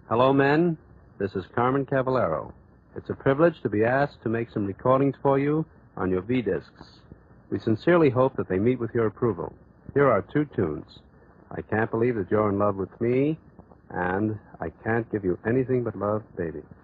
Hello, men. This is Carmen Cavallero. It's a privilege to be asked to make some recordings for you on your V-discs. We sincerely hope that they meet with your approval. Here are two tunes. I Can't Believe That You're in Love with Me, and I Can't Give You Anything But Love, Baby.